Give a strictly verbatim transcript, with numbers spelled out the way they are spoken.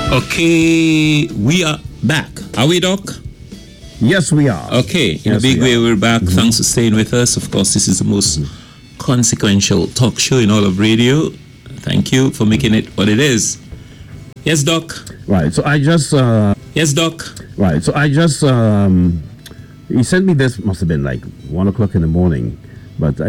Okay, we are back. Are we, Doc? Yes, we are. Okay, in yes, a big we way, are. we're back. Mm-hmm. Thanks for staying with us. Of course, this is the most mm-hmm. consequential talk show in all of radio. Thank you for making it what it is. Yes, Doc? Right, so I just... Uh, yes, Doc? Right, so I just... Um, he sent me this, must have been like one o'clock in the morning, but